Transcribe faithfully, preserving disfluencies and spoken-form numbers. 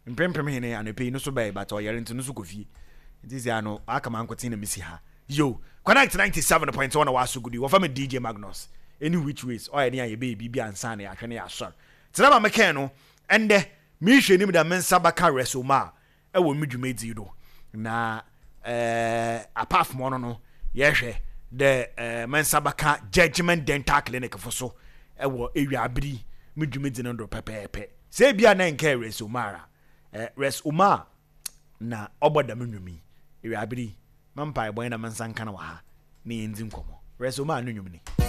Mpempem hene anope no so bai but oyere nto no so kofi. This is ano aka man kwete na misi ha. Yo, connect ninety-seven point one wa so gudi. Wo fa me D J Magnus. Any which ways oye ne aye baby bi ansa na ahwe ne ya so. Tena ba meken no ende mi hwe nim da mensa baka resoma e wo midwumedi do. Na eh apart from ono no ye hwe the uh, mensa baka judgment dental clinic for so e wo ewiabiri midwumedi no do pepepe. Se bia na nke resomara. Eh resoma na oboda menwumi ewiabiri mampa boy na mensa nka na wa ha na yendi nkomo resoma no nwumni.